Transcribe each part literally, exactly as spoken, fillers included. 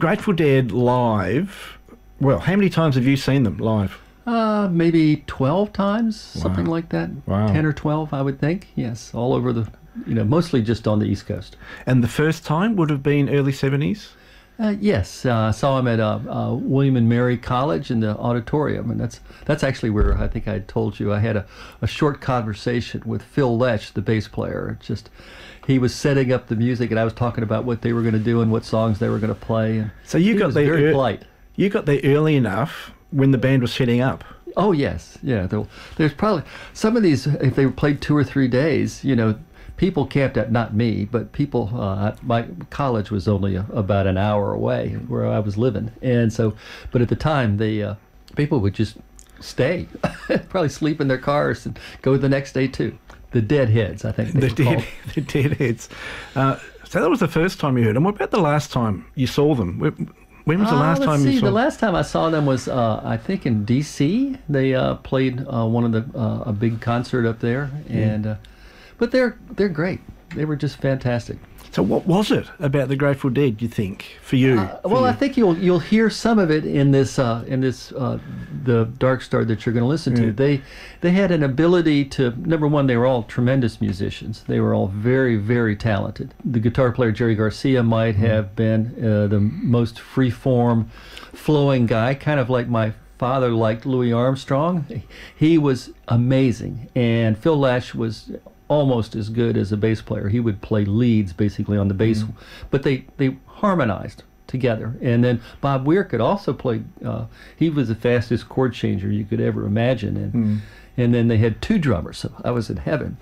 Grateful Dead live, well, how many times have you seen them live? Uh, maybe twelve times, Wow. something like that. Wow. ten or twelve, I would think. Yes, all over the, you know, mostly just on the East Coast. And the first time would have been early seventies? Uh, yes, uh, I saw him at uh, uh, William and Mary College in the auditorium, and that's that's actually where I think I told you I had a, a short conversation with Phil Lesh, the bass player. It just he was setting up the music, and I was talking about what they were going to do and what songs they were going to play. And So you he got was there very ear- polite. You got there early enough when the band was setting up. Oh yes, yeah. There, there's probably some of these. If they played two or three days, you know, people camped at, not me, but people. Uh, my college was only a, about an hour away where I was living, and so, but at the time, the uh, people would just stay, probably sleep in their cars and go the next day too. The Deadheads, I think. They The were dead, called. the Deadheads. Uh, so that was the first time you heard them. What about the last time you saw them? When, when was the Uh, last let's time see, you saw the them? last time I saw them was uh, I think in D C. They uh, played uh, one of the uh, a big concert up there, and uh, but they're they're great. They were just fantastic. So what was it about the Grateful Dead, you think, for you? Uh, For well, you? I think you'll you'll hear some of it in this uh, in this uh, the Dark Star that you're going to listen to. Yeah. They they had an ability to, number one, they were all tremendous musicians. They were all very very talented. The guitar player Jerry Garcia might have been uh, the most free form, flowing guy, kind of like my father liked Louis Armstrong. He was amazing, and Phil Lesh was almost as good as a bass player. He would play leads basically on the bass, but they they harmonized together. And then Bob Weir could also play. Uh, he was the fastest chord changer you could ever imagine, and and then they had two drummers. So I was in heaven.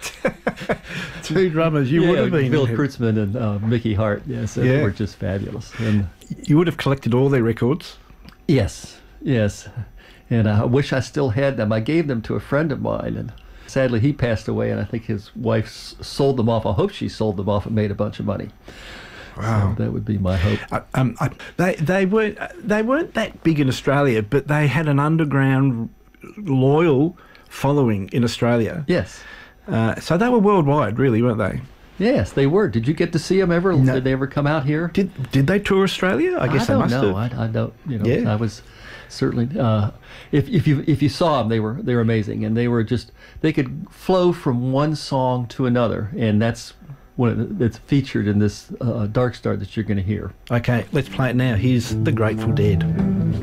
Two drummers, you yeah, would have been. Bill in heaven. Kreutzmann and uh, Mickey Hart. Yeah, so they Yeah. were just fabulous. And You would have collected all their records. yes, yes. And I wish I still had them. I gave them to a friend of mine, and sadly he passed away, and I think his wife s- sold them off. I hope she sold them off and made a bunch of money. Wow. So that would be my hope. I, um, I, they they weren't they weren't that big in Australia, but they had an underground loyal following in Australia. Yes. Uh, so they were worldwide, really, weren't they? Yes, they were. Did you get to see them ever? No. Did they ever come out here? Did did they tour Australia? I guess I they don't must know. have. I, I don't. You know, Yeah. I was certainly. Uh, if if you if you saw them, they were they were amazing, and they were just they could flow from one song to another, and that's one that's featured in this uh, Dark Star that you're going to hear. Okay, let's play it now. Here's the Grateful Dead.